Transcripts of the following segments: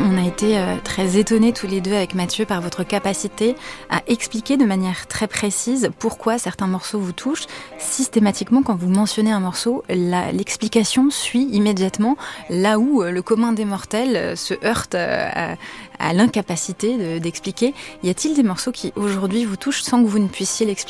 On a été très étonnés tous les deux avec Mathieu par votre capacité à expliquer de manière très précise pourquoi certains morceaux vous touchent. Systématiquement, quand vous mentionnez un morceau, l'explication suit immédiatement, là où le commun des mortels se heurte à l'incapacité d'expliquer. Y a-t-il des morceaux qui aujourd'hui vous touchent sans que vous ne puissiez l'expliquer ?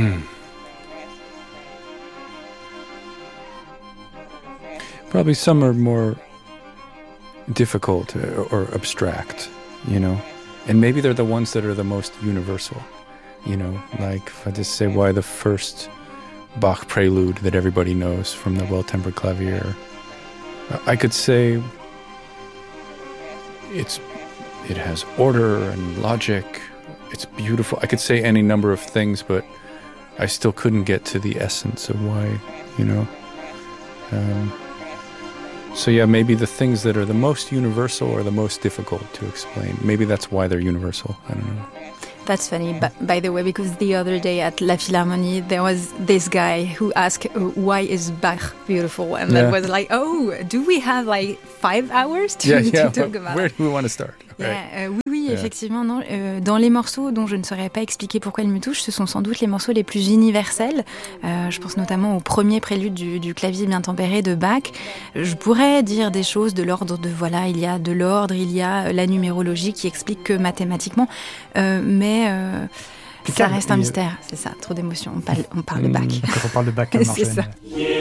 Probably some are more difficult or abstract, you know, and maybe they're the ones that are the most universal, you know, like if I just say why the first Bach prelude that everybody knows from the Well-Tempered Clavier, I could say it has order and logic, it's beautiful. I could say any number of things, but I still couldn't get to the essence of why, you know. So yeah, maybe the things that are the most universal are the most difficult to explain. Maybe that's why they're universal. I don't know. That's funny, by the way, because the other day at La Philharmonie, there was this guy who asked, why is Bach beautiful? And that was like, oh, do we have like 5 hours to talk about Where do we want to start? Oui, effectivement, non. Dans les morceaux dont je ne saurais pas expliquer pourquoi ils me touchent, ce sont sans doute les morceaux les plus universels. Je pense notamment au premier prélude du clavier bien tempéré de Bach. Je pourrais dire des choses de l'ordre de, voilà, il y a de l'ordre, il y a la numérologie qui explique que mathématiquement, mais ça reste un mystère, c'est ça, trop d'émotions. On parle de Bach. Quand on parle de Bach, c'est ça.